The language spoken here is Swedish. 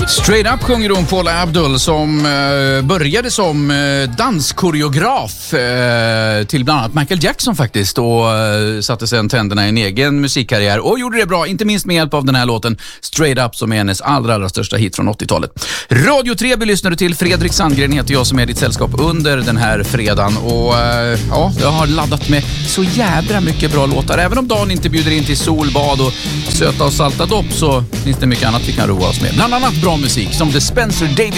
Straight Up sjunger hon Paula Abdul som började som danskoreograf till bland annat Michael Jackson faktiskt och satte sedan tänderna i en egen musikkarriär och gjorde det bra, inte minst med hjälp av den här låten Straight Up som är hennes allra största hit från 80-talet. Radio 3 lyssnar du till. Fredrik Sandgren heter jag som är ditt sällskap under den här fredagen och ja, jag har laddat med så jädra mycket bra låtar. Även om dagen inte bjuder in till solbad och söta och salta dopp så finns det mycket annat vi kan roa oss med. Bland annat bra musik som The Spencer Davis